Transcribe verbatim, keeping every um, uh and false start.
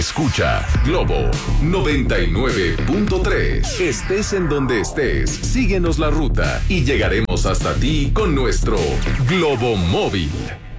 Escucha Globo noventa y nueve punto tres. Estés en donde estés, síguenos la ruta y llegaremos hasta ti con nuestro Globo Móvil.